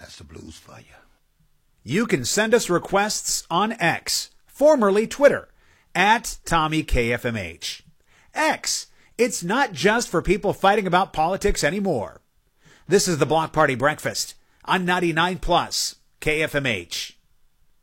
That's the blues for you. You can send us requests on X, formerly Twitter, at TommyKFMH. X, it's not just for people fighting about politics anymore. This is the Block Party Breakfast on 99 Plus KFMH.